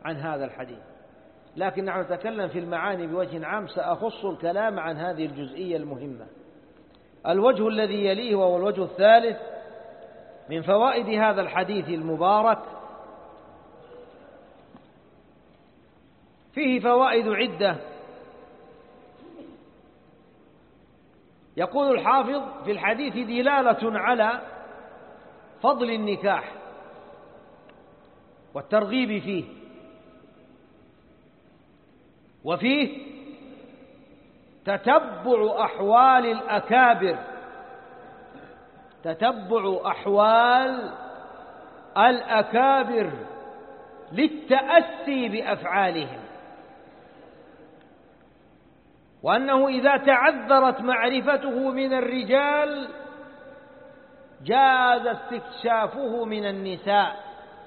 عن هذا الحديث، لكن نحن نتكلم في المعاني بوجه عام، سأخص الكلام عن هذه الجزئية المهمة. الوجه الذي يليه وهو الوجه الثالث من فوائد هذا الحديث المبارك، فيه فوائد عدة. يقول الحافظ: في الحديث دلالة على فضل النكاح والترغيب فيه، وفيه تتبع أحوال الأكابر، تتبع أحوال الأكابر للتأسي بأفعالهم، وأنه إذا تعذرت معرفته من الرجال جاز استكشافه من النساء.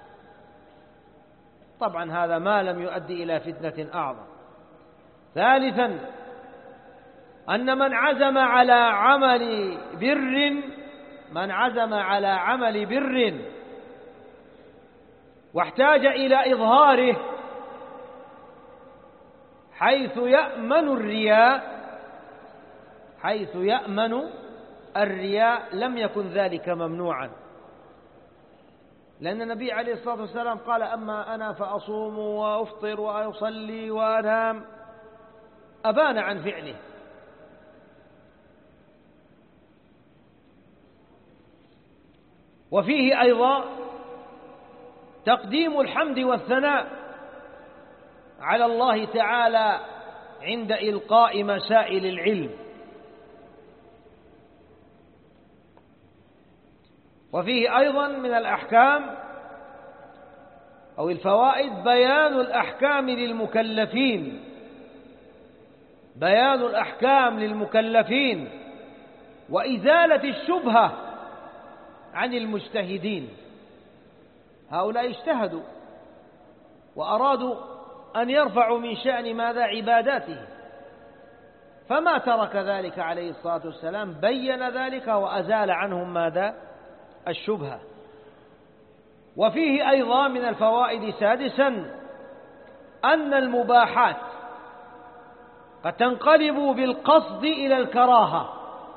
طبعا هذا ما لم يؤدي إلى فتنة أعظم. ثالثا أن من عزم على عمل بر واحتاج إلى إظهاره حيث يأمن الرياء لم يكن ذلك ممنوعا، لأن النبي عليه الصلاة والسلام قال: أما أنا فأصوم وأفطر وأصلي وأنام، أبان عن فعله. وفيه أيضا تقديم الحمد والثناء على الله تعالى عند إلقاء مسائل العلم. وفيه أيضا من الأحكام أو الفوائد بيان الأحكام للمكلفين وإزالة الشبهة عن المجتهدين. هؤلاء اجتهدوا وأرادوا أن يرفعوا من شأن ماذا؟ عباداته، فما ترك ذلك عليه الصلاة والسلام، بين ذلك وأزال عنهم ماذا؟ الشبهة. وفيه أيضا من الفوائد سادسا أن المباحات قد تنقلب بالقصد إلى الكراهة،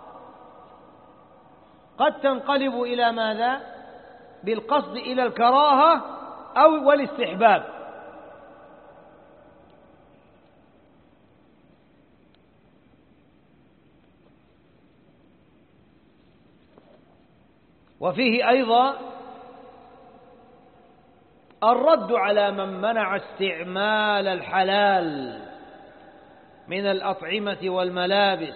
قد تنقلب إلى ماذا؟ بالقصد إلى الكراهة أو والاستحباب. وفيه أيضا الرد على من منع استعمال الحلال من الأطعمة والملابس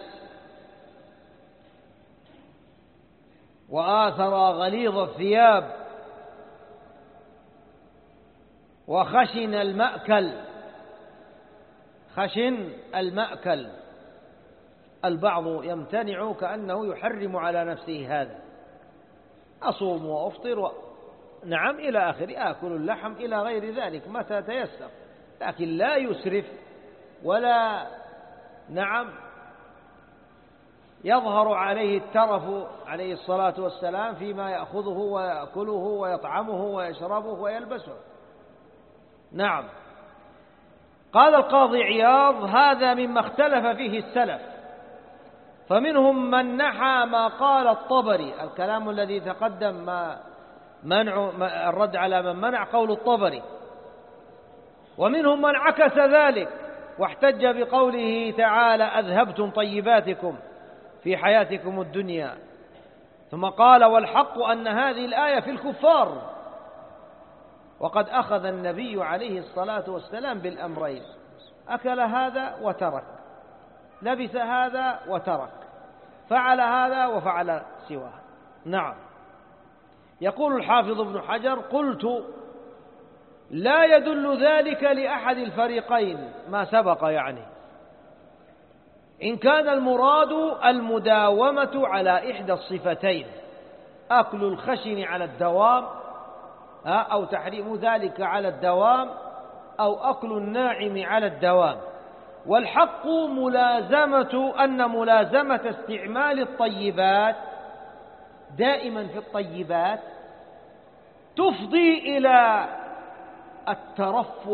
وآثر غليظ الثياب وخشن المأكل. البعض يمتنع كأنه يحرم على نفسه هذا: أصوم وأفطر نعم إلى آخر، آكل اللحم إلى غير ذلك متى تيسر، لكن لا يسرف ولا يظهر عليه الترف عليه الصلاة والسلام فيما يأخذه ويأكله ويطعمه ويشربه ويلبسه. نعم. قال القاضي عياض: هذا مما اختلف فيه السلف، فمنهم من نحى ما قال الطبري، الكلام الذي تقدم الرد على من منع قول الطبري، ومنهم من عكس ذلك واحتج بقوله تعالى: أذهبتم طيباتكم في حياتكم الدنيا، ثم قال: والحق أن هذه الآية في الكفار، وقد أخذ النبي عليه الصلاة والسلام بالأمرين، أكل هذا وترك، لبس هذا وترك، فعل هذا وفعل سواه. نعم. يقول الحافظ ابن حجر: قلت: لا يدل ذلك لأحد الفريقين، ما سبق يعني، إن كان المراد المداومة على إحدى الصفتين، أكل الخشن على الدوام أو تحريم ذلك على الدوام، أو أكل الناعم على الدوام. والحق ملازمة استعمال الطيبات دائما في الطيبات تفضي إلى الترفه